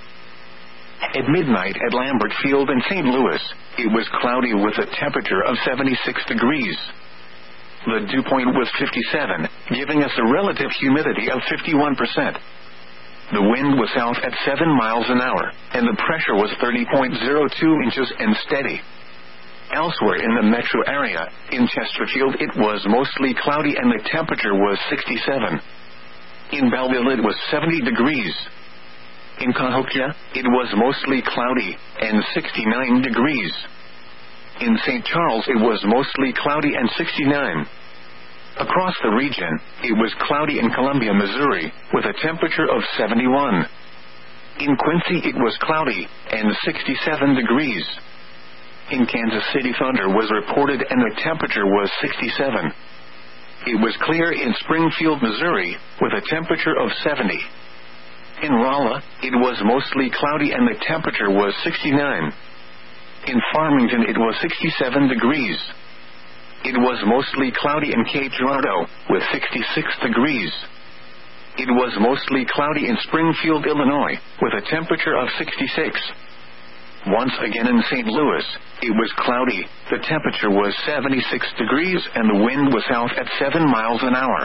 At midnight at Lambert Field in Saint Louis, it was cloudy with a temperature of seventy-six degrees. The dew point was fifty-seven, giving us a relative humidity of fifty-one percent. The wind was south at seven miles an hour, and the pressure was thirty point zero two inches and steady. Elsewhere in the metro area, in Chesterfield it was mostly cloudy and the temperature was sixty-seven. In Belleville it was seventy degrees. In Cahokia, it was mostly cloudy and sixty-nine degrees. In Saint Charles it was mostly cloudy and sixty-nine. Across the region, it was cloudy in Columbia, Missouri, with a temperature of seventy-one. In Quincy it was cloudy and sixty-seven degrees. In Kansas City thunder was reported and the temperature was sixty-seven. It was clear in Springfield, Missouri, with a temperature of seventy. In Rolla, it was mostly cloudy and the temperature was sixty-nine. In Farmington it was sixty-seven degrees. It was mostly cloudy in Cape Girardeau, with sixty-six degrees. It was mostly cloudy in Springfield, Illinois, with a temperature of sixty-six. Once again in Saint Louis, it was cloudy, the temperature was seventy-six degrees and the wind was south at seven miles an hour.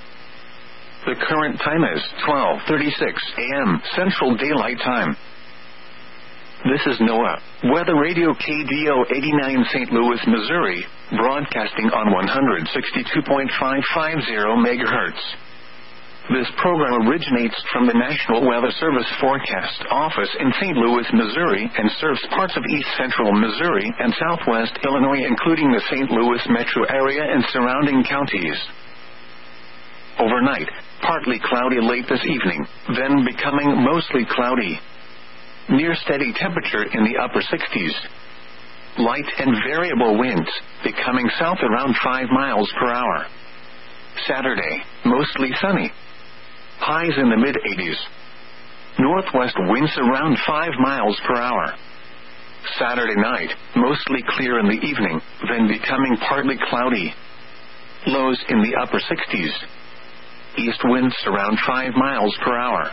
The current time is twelve thirty-six a.m. Central Daylight Time. This is NOAA, Weather Radio K D O eighty-nine Saint Louis, Missouri, broadcasting on one sixty-two point five five zero megahertz. This program originates from the National Weather Service Forecast Office in Saint Louis, Missouri, and serves parts of east central Missouri and southwest Illinois, including the Saint Louis metro area and surrounding counties. Overnight, partly cloudy late this evening, then becoming mostly cloudy. Near steady temperature in the upper sixties. Light and variable winds, becoming south around five miles per hour. Saturday, mostly sunny. Highs in the mid-eighties. Northwest winds around five miles per hour. Saturday night, mostly clear in the evening, then becoming partly cloudy. Lows in the upper sixties. East winds around five miles per hour.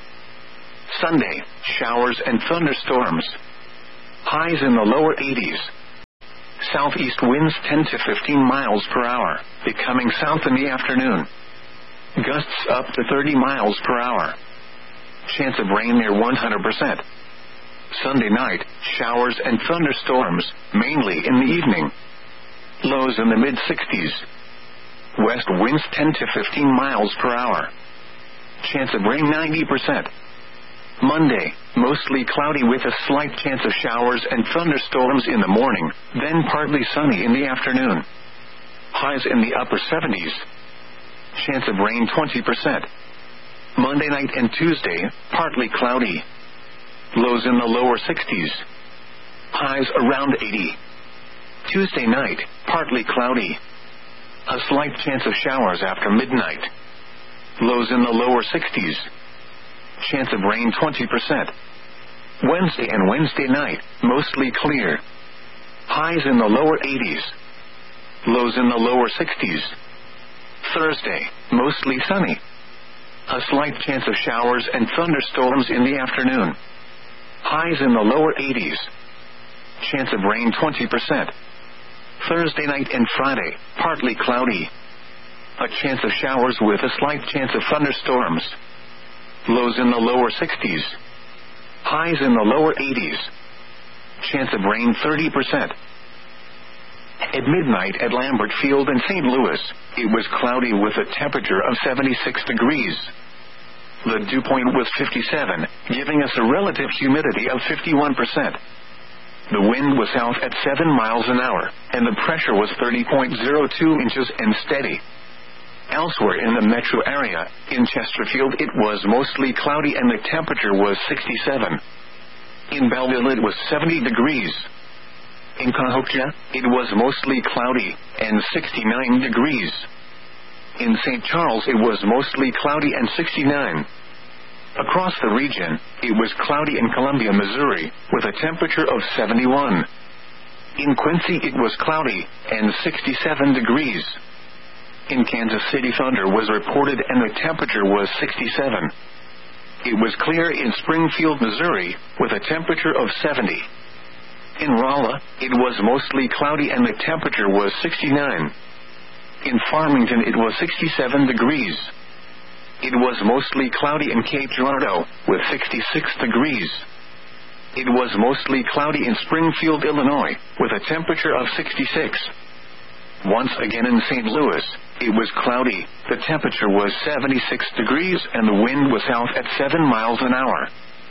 Sunday, showers and thunderstorms. Highs in the lower eighties. Southeast winds ten to fifteen miles per hour, becoming south in the afternoon. Gusts up to thirty miles per hour. Chance of rain near one hundred percent. Sunday night, showers and thunderstorms, mainly in the evening. Lows in the mid sixties. West winds ten to fifteen miles per hour. Chance of rain ninety percent. Monday, mostly cloudy with a slight chance of showers and thunderstorms in the morning, then partly sunny in the afternoon. Highs in the upper seventies. Chance of rain twenty percent. Monday night and Tuesday, partly cloudy. Lows in the lower sixties. Highs around eighty. Tuesday night, partly cloudy. A slight chance of showers after midnight. Lows in the lower sixties. Chance of rain twenty percent. Wednesday and Wednesday night, mostly clear. Highs in the lower eighties. Lows in the lower sixties. Thursday, mostly sunny. A slight chance of showers and thunderstorms in the afternoon. Highs in the lower eighties. Chance of rain twenty percent. Thursday night and Friday, partly cloudy. A chance of showers with a slight chance of thunderstorms. Lows in the lower sixties. Highs in the lower eighties. Chance of rain thirty percent. At midnight at Lambert Field in Saint Louis, it was cloudy with a temperature of seventy-six degrees. The dew point was fifty-seven, giving us a relative humidity of fifty-one percent. The wind was south at seven miles an hour, and the pressure was thirty point zero two inches and steady. Elsewhere in the metro area, in Chesterfield it was mostly cloudy and the temperature was sixty-seven. In Belleville it was seventy degrees. In Cahokia, it was mostly cloudy and sixty-nine degrees. In Saint Charles it was mostly cloudy and sixty-nine. Across the region, it was cloudy in Columbia, Missouri, with a temperature of seventy-one. In Quincy it was cloudy and sixty-seven degrees. In Kansas City thunder was reported and the temperature was sixty-seven. It was clear in Springfield, Missouri, with a temperature of seventy. In Rolla, it was mostly cloudy and the temperature was sixty-nine. In Farmington it was sixty-seven degrees. It was mostly cloudy in Cape Girardeau, with sixty-six degrees. It was mostly cloudy in Springfield, Illinois, with a temperature of sixty-six. Once again in Saint Louis, it was cloudy, the temperature was seventy-six degrees and the wind was south at seven miles an hour.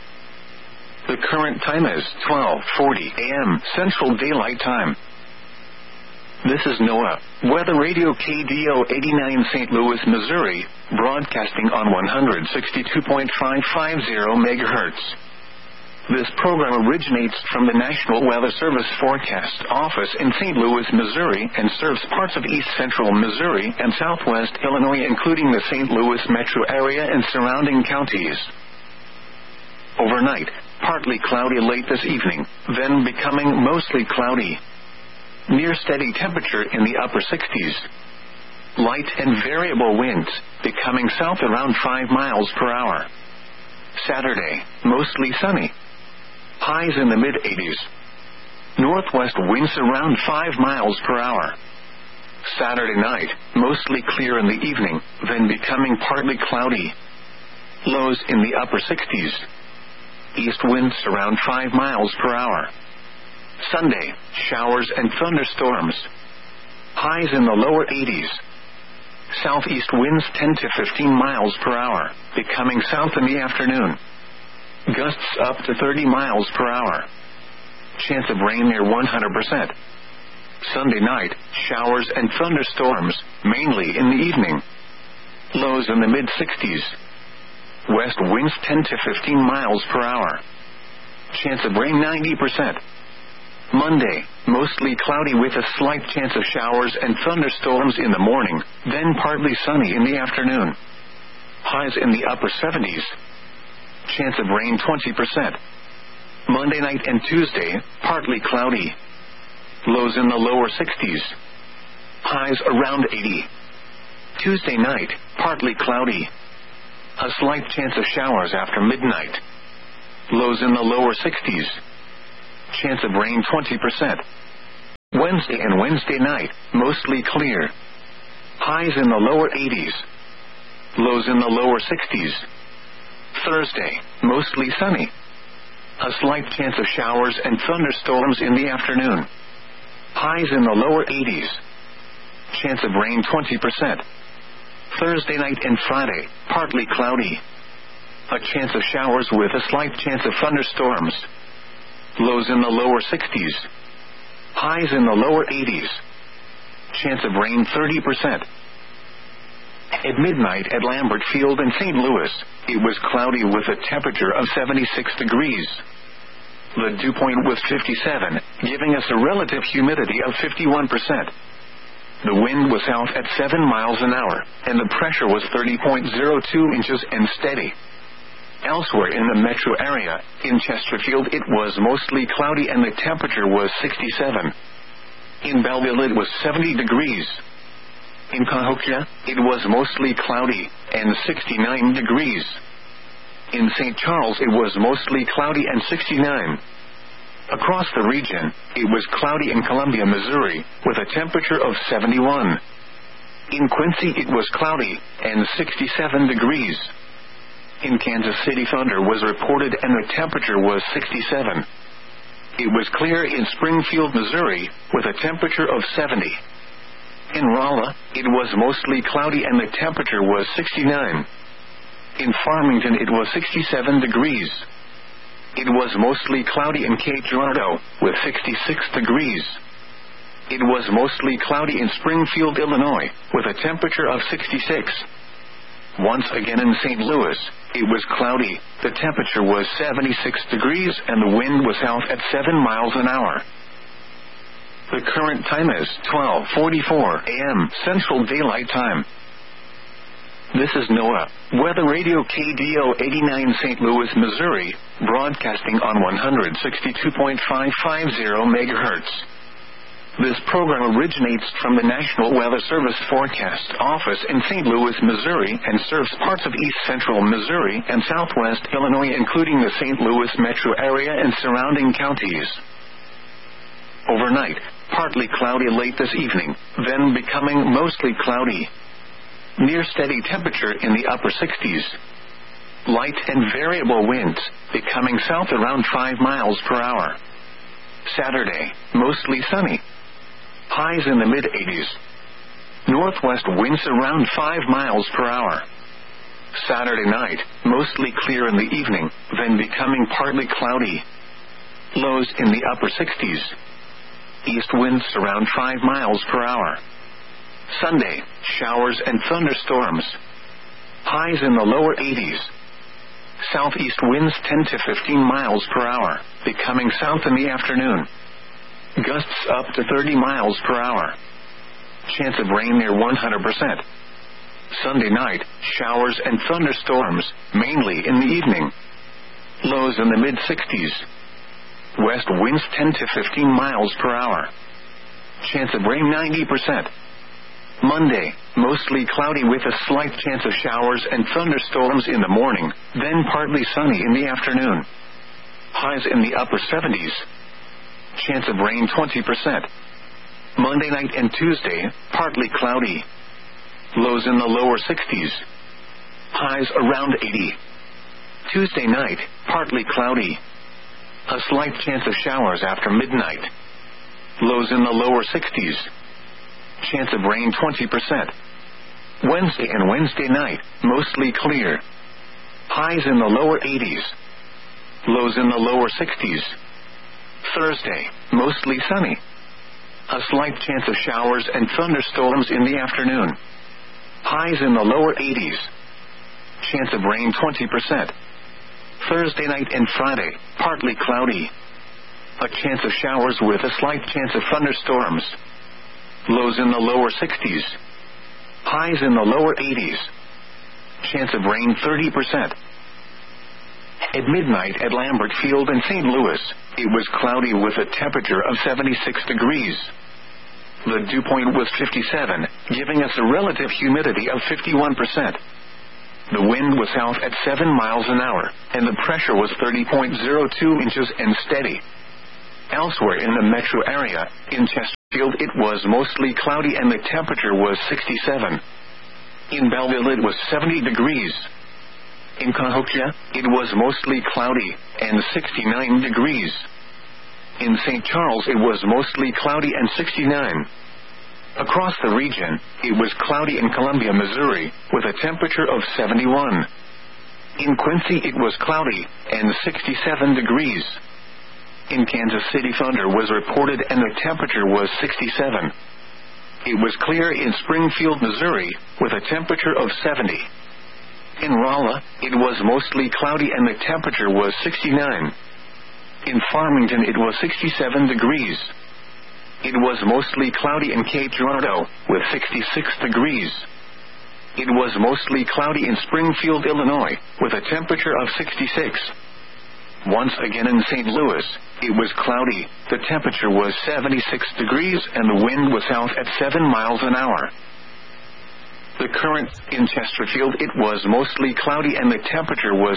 The current time is twelve forty a m Central Daylight Time. This is NOAA, Weather Radio K D O eighty-nine Saint Louis, Missouri, broadcasting on one sixty-two point five five zero megahertz. This program originates from the National Weather Service Forecast Office in Saint Louis, Missouri, and serves parts of east central Missouri and southwest Illinois, including the Saint Louis metro area and surrounding counties. Overnight, partly cloudy late this evening, then becoming mostly cloudy. Near steady temperature in the upper sixties. Light and variable winds, becoming south around five miles per hour. Saturday, mostly sunny. Highs in the mid eighties. Northwest winds around five miles per hour. Saturday night, mostly clear in the evening, then becoming partly cloudy. Lows in the upper sixties. East winds around five miles per hour. Sunday, showers and thunderstorms. Highs in the lower eighties. Southeast winds ten to fifteen miles per hour, becoming south in the afternoon. Gusts up to thirty miles per hour. Chance of rain near one hundred percent. Sunday night, showers and thunderstorms, mainly in the evening. Lows in the mid sixties. West winds ten to fifteen miles per hour. Chance of rain ninety percent. Monday, mostly cloudy with a slight chance of showers and thunderstorms in the morning, then partly sunny in the afternoon. Highs in the upper seventies. Chance of rain twenty percent. Monday night and Tuesday, partly cloudy. Lows in the lower sixties. Highs around eighty. Tuesday night, partly cloudy. A slight chance of showers after midnight. Lows in the lower sixties. Chance of rain twenty percent. Wednesday Wednesday and Wednesday night, mostly clear. Highs in the lower eighties. Lows in the lower sixties. Thursday, mostly sunny. A slight chance of showers and thunderstorms in the afternoon. Highs in the lower eighties. Chance of rain twenty percent. Thursday night and Friday, partly cloudy. A chance of showers with a slight chance of thunderstorms. Lows in the lower sixties. Highs in the lower eighties. Chance of rain thirty percent. At midnight at Lambert Field in Saint Louis, it was cloudy with a temperature of seventy-six degrees. The dew point was fifty-seven, giving us a relative humidity of fifty-one percent. The wind was south at seven miles an hour, and the pressure was thirty point zero two inches and steady. Elsewhere in the metro area, in Chesterfield it was mostly cloudy and the temperature was sixty-seven. In Belleville it was seventy degrees. In Cahokia, it was mostly cloudy and sixty-nine degrees. In Saint Charles it was mostly cloudy and sixty-nine. Across the region, it was cloudy in Columbia, Missouri, with a temperature of seventy-one. In Quincy it was cloudy and sixty-seven degrees. In Kansas City thunder was reported and the temperature was sixty-seven. It was clear in Springfield, Missouri, with a temperature of seventy. In Rolla, it was mostly cloudy and the temperature was sixty-nine. In Farmington it was sixty-seven degrees. It was mostly cloudy in Cape Girardeau, with sixty-six degrees. It was mostly cloudy in Springfield, Illinois, with a temperature of sixty-six. Once again in Saint Louis, it was cloudy, the temperature was seventy-six degrees and the wind was south at seven miles an hour. The current time is twelve forty-four a m Central Daylight Time. This is NOAA, Weather Radio K D O eighty-nine Saint Louis, Missouri, broadcasting on one sixty-two point five five zero megahertz. This program originates from the National Weather Service Forecast Office in Saint Louis, Missouri, and serves parts of east central Missouri and southwest Illinois, including the Saint Louis metro area and surrounding counties. Overnight, partly cloudy late this evening, then becoming mostly cloudy. Near steady temperature in the upper sixties. Light and variable winds, becoming south around five miles per hour. Saturday, mostly sunny. Highs in the mid-eighties. Northwest winds around five miles per hour. Saturday night, mostly clear in the evening, then becoming partly cloudy. Lows in the upper sixties. East winds around five miles per hour. Sunday, showers and thunderstorms. Highs in the lower eighties. Southeast winds ten to fifteen miles per hour, becoming south in the afternoon. Gusts up to thirty miles per hour. Chance of rain near one hundred percent. Sunday night, showers and thunderstorms, mainly in the evening. Lows in the mid-sixties. West winds ten to fifteen miles per hour. Chance of rain ninety percent. Monday, mostly cloudy with a slight chance of showers and thunderstorms in the morning, then partly sunny in the afternoon. Highs in the upper seventies. Chance of rain twenty percent. Monday night and Tuesday, partly cloudy. Lows in the lower sixties. Highs around eighty. Tuesday night, partly cloudy. A slight chance of showers after midnight. Lows in the lower sixties. Chance of rain twenty percent. Wednesday and Wednesday night, mostly clear. Highs in the lower eighties. Lows in the lower sixties. Thursday, mostly sunny. A slight chance of showers and thunderstorms in the afternoon. Highs in the lower eighties. Chance of rain twenty percent. Thursday night and Friday, partly cloudy. A chance of showers with a slight chance of thunderstorms. Lows in the lower sixties. Highs in the lower eighties. Chance of rain thirty percent. At midnight at Lambert Field in Saint Louis, it was cloudy with a temperature of seventy-six degrees. The dew point was fifty-seven, giving us a relative humidity of fifty-one percent. The wind was south at seven miles an hour, and the pressure was thirty point zero two inches and steady. Elsewhere in the metro area, in Chester, Chesterfield, it was mostly cloudy and the temperature was sixty-seven. In Belleville, it was seventy degrees. In Cahokia, it was mostly cloudy and sixty-nine degrees. In Saint Charles, it was mostly cloudy and sixty-nine. Across the region, it was cloudy in Columbia, Missouri, with a temperature of seventy-one. In Quincy, it was cloudy and sixty-seven degrees. In Kansas City, thunder was reported and the temperature was sixty-seven. It was clear in Springfield, Missouri, with a temperature of seventy. In Rolla, it was mostly cloudy and the temperature was sixty-nine. In Farmington, it was sixty-seven degrees. It was mostly cloudy in Cape Girardeau, with sixty-six degrees. It was mostly cloudy in Springfield, Illinois, with a temperature of sixty-six. Once again in Saint Louis, it was cloudy, the temperature was seventy-six degrees and the wind was south at seven miles an hour. The current in Chesterfield, it was mostly cloudy and the temperature was